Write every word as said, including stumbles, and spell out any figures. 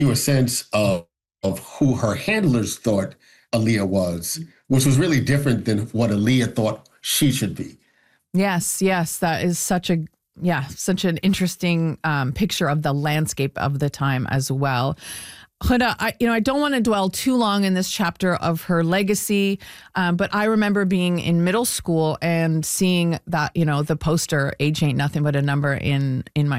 you a sense of of who her handlers thought Aaliyah was, which was really different than what Aaliyah thought she should be. Yes, yes, that is such a yeah, such an interesting um, picture of the landscape of the time as well. Huda, I, you know, I don't want to dwell too long in this chapter of her legacy, um, but I remember being in middle school and seeing that, you know, the poster "Age Ain't Nothing But a Number" in in my